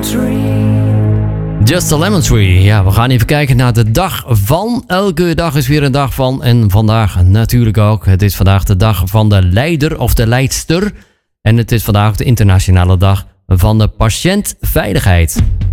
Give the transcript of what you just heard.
Just a Lemon Tree. Ja, we gaan even kijken naar de dag van. Elke dag is weer een dag van. En vandaag natuurlijk ook. Het is vandaag de dag van de leider of de leidster. En het is vandaag de internationale dag van de patiëntveiligheid.